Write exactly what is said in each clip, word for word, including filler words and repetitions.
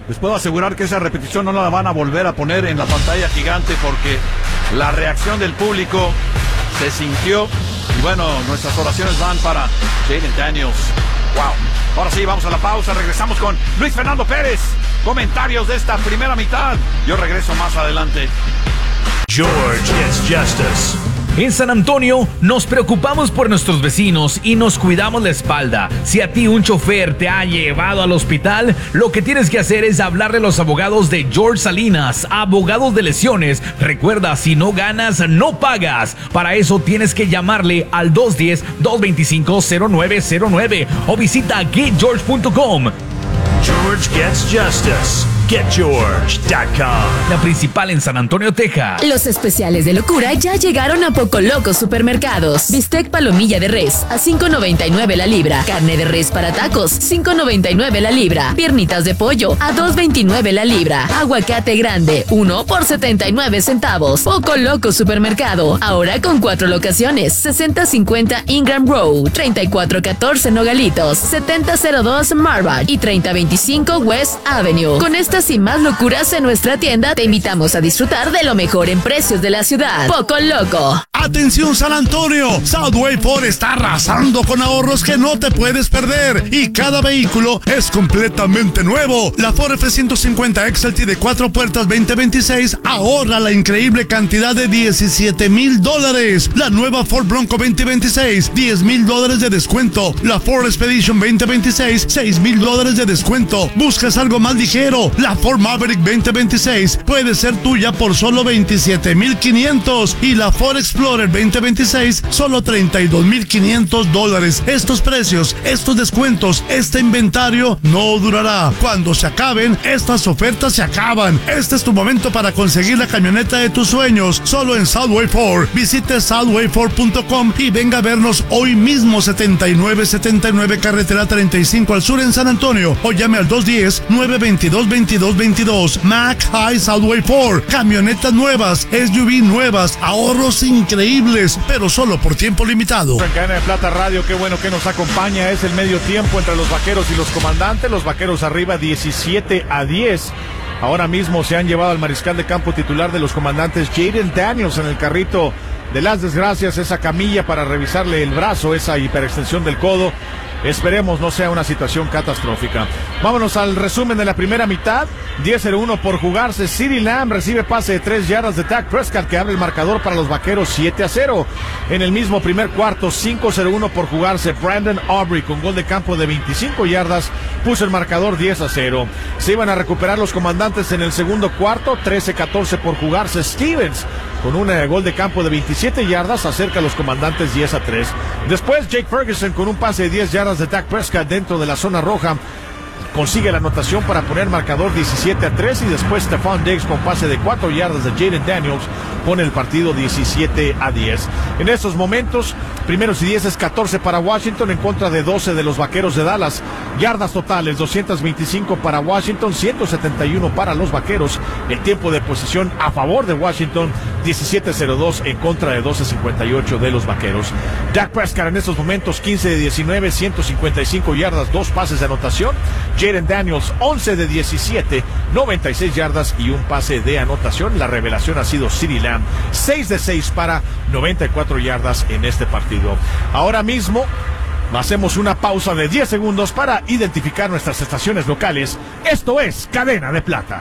les puedo asegurar que esa repetición no la van a volver a poner en la pantalla gigante porque la reacción del público se sintió. Y bueno, nuestras oraciones van para Jaden Daniels. Wow. Ahora sí, vamos a la pausa. Regresamos con Luis Fernando Pérez. Comentarios de esta primera mitad. Yo regreso más adelante. George gets justice. En San Antonio nos preocupamos por nuestros vecinos y nos cuidamos la espalda. Si a ti un chofer te ha llevado al hospital, lo que tienes que hacer es hablarle a los abogados de George Salinas, abogados de lesiones. Recuerda, si no ganas, no pagas. Para eso tienes que llamarle al dos uno cero, dos dos cinco, cero nueve cero nueve o visita get george punto com. George gets justice. get george punto com. La principal en San Antonio, Texas. Los especiales de locura ya llegaron a Poco Loco Supermercados. Bistec palomilla de res a cinco noventa y nueve la libra. Carne de res para tacos, cinco noventa y nueve la libra. Piernitas de pollo a dos veintinueve la libra. Aguacate grande, uno por setenta y nueve centavos. Poco Loco Supermercado, ahora con cuatro locaciones. sesenta cincuenta Ingram Road, treinta y cuatro catorce Nogalitos, setenta cero dos Marbat y treinta veinticinco West Avenue. Con estas y más locuras en nuestra tienda, te invitamos a disfrutar de lo mejor en precios de la ciudad. Poco Loco. ¡Atención, San Antonio! Southway Ford está arrasando con ahorros que no te puedes perder y cada vehículo es completamente nuevo. La Ford F ciento cincuenta X L T de cuatro puertas veinte veintiséis ahorra la increíble cantidad de diecisiete mil dólares. La nueva Ford Bronco veinte veintiséis, diez mil dólares de descuento. La Ford Expedition veinte veintiséis, seis mil dólares de descuento. ¿Buscas algo más ligero? La Ford Maverick veinte veintiséis puede ser tuya por solo veintisiete mil quinientos y la Ford Explorer veinte veintiséis solo treinta y dos mil quinientos dólares. Estos precios, estos descuentos, este inventario no durará. Cuando se acaben, estas ofertas se acaban. Este es tu momento para conseguir la camioneta de tus sueños, solo en Southway Ford. Visite southway ford punto com y venga a vernos hoy mismo. Setenta y nueve setenta y nueve carretera treinta y cinco al sur en San Antonio, o llame al dos uno cero, nueve veintidós, veintidós veintidós. Mac High Southway Ford. Camionetas nuevas, S U V nuevas, ahorros increíbles, pero solo por tiempo limitado. En Cadena de Plata Radio, qué bueno que nos acompaña. Es el medio tiempo entre los Vaqueros y los Comandantes. Los Vaqueros arriba diecisiete a diez. Ahora mismo se han llevado al mariscal de campo titular de los Comandantes, Jaden Daniels, en el carrito de las desgracias, esa camilla para revisarle el brazo, esa hiperextensión del codo. Esperemos no sea una situación catastrófica. Vámonos al resumen de la primera mitad. diez cero uno por jugarse. CeeDee Lamb recibe pase de tres yardas de Dak Prescott que abre el marcador para los Vaqueros siete a cero. En el mismo primer cuarto, cinco cero uno por jugarse. Brandon Aubrey con gol de campo de veinticinco yardas puso el marcador diez a cero. Se iban a recuperar los Comandantes en el segundo cuarto. trece catorce por jugarse. Stevens con un eh, gol de campo de veintisiete yardas acerca a los Comandantes diez a tres. Después Jake Ferguson con un pase de diez yardas de Dak Prescott dentro de la zona roja consigue la anotación para poner marcador diecisiete a tres, y después Stephon Diggs con pase de cuatro yardas de Jaden Daniels pone el partido diecisiete a diez. En estos momentos, primeros y diez es catorce para Washington en contra de doce de los Vaqueros de Dallas. Yardas totales doscientos veinticinco para Washington, ciento setenta y uno para los Vaqueros. El tiempo de posesión a favor de Washington, diecisiete cero dos en contra de doce cincuenta y ocho de los Vaqueros. Dak Prescott en estos momentos quince de diecinueve, ciento cincuenta y cinco yardas, dos pases de anotación. Jaden Daniels once de diecisiete, noventa y seis yardas y un pase de anotación. La revelación ha sido CeeDee Lamb, seis de seis para noventa y cuatro yardas en este partido. Ahora mismo hacemos una pausa de diez segundos para identificar nuestras estaciones locales. Esto es Cadena de Plata.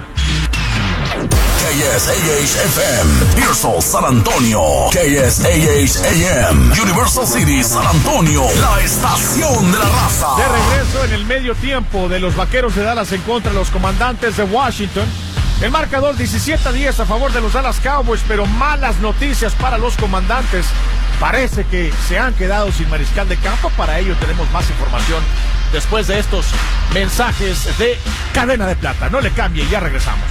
K S A H F M, Pearsall, San Antonio. K S A H A M, Universal City, San Antonio. La estación de la raza. De regreso en el medio tiempo de los Vaqueros de Dallas en contra de los Comandantes de Washington. El marcador diecisiete a diez a favor de los Dallas Cowboys, pero malas noticias para los Comandantes. Parece que se han quedado sin mariscal de campo. Para ello tenemos más información después de estos mensajes de Cadena de Plata. No le cambie, ya regresamos.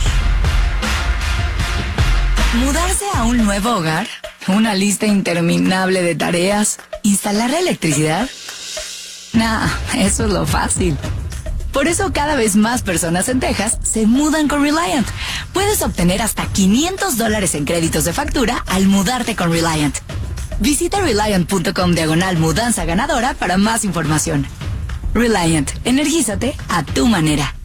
¿Mudarse a un nuevo hogar? ¿Una lista interminable de tareas? ¿Instalar la electricidad? Nah, eso es lo fácil. Por eso cada vez más personas en Texas se mudan con Reliant. Puedes obtener hasta quinientos dólares en créditos de factura al mudarte con Reliant. Visita reliant punto com diagonal mudanza ganadora para más información. Reliant, energízate a tu manera.